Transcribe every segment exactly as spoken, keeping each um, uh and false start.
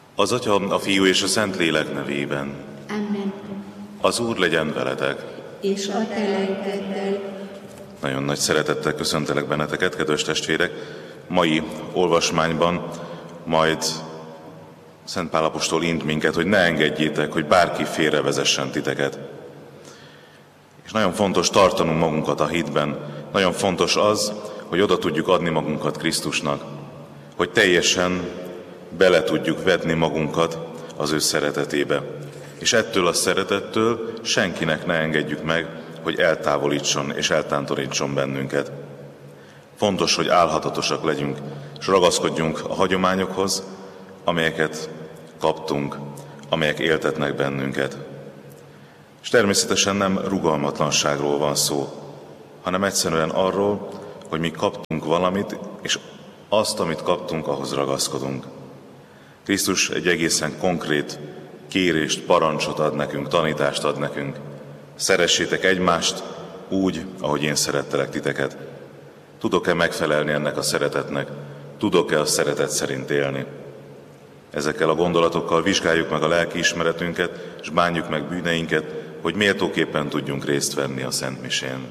Az Atya, a Fiú és a Szentlélek nevében. Amen. Az Úr legyen veletek. És a te lelkeddel. Nagyon nagy szeretettel köszöntelek benneteket, kedves testvérek. Mai olvasmányban majd Szent Pál apostol int minket, hogy ne engedjétek, hogy bárki félrevezessen titeket. És nagyon fontos tartanunk magunkat a hitben. Nagyon fontos az, hogy oda tudjuk adni magunkat Krisztusnak, hogy teljesen bele tudjuk vetni magunkat az ő szeretetébe. És ettől a szeretettől senkinek ne engedjük meg, hogy eltávolítson és eltántorítson bennünket. Fontos, hogy álhatatosak legyünk, és ragaszkodjunk a hagyományokhoz, amelyeket kaptunk, amelyek éltetnek bennünket. És természetesen nem rugalmatlanságról van szó, hanem egyszerűen arról, hogy mi kaptunk valamit, és azt, amit kaptunk, ahhoz ragaszkodunk. Krisztus egy egészen konkrét kérést, parancsot ad nekünk, tanítást ad nekünk. Szeressétek egymást úgy, ahogy én szerettelek titeket. Tudok-e megfelelni ennek a szeretetnek? Tudok-e a szeretet szerint élni? Ezekkel a gondolatokkal vizsgáljuk meg a lelkiismeretünket, és bánjuk meg bűneinket, hogy méltóképpen tudjunk részt venni a Szent Misén.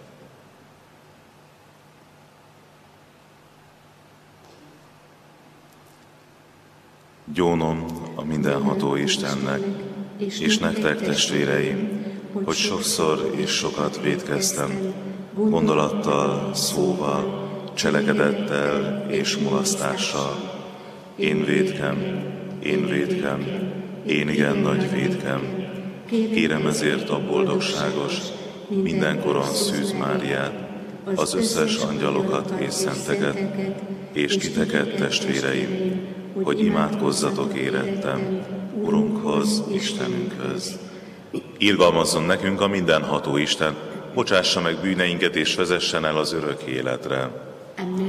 Gyónom a mindenható Istennek, és nektek, testvéreim, hogy sokszor és sokat vétkeztem, gondolattal, szóval, cselekedettel és mulasztással. Én vétkem, én vétkem, én igen nagy vétkem. Kérem ezért a boldogságos, mindenkoron Szűz Máriát, az összes angyalokat és szenteket, és titeket, testvéreim, hogy imádkozzatok érettem Urunkhoz, Istenünkhöz. Irgalmazzon nekünk a mindenható Isten, bocsássa meg bűneinket és vezessen el az örök életre. Amen.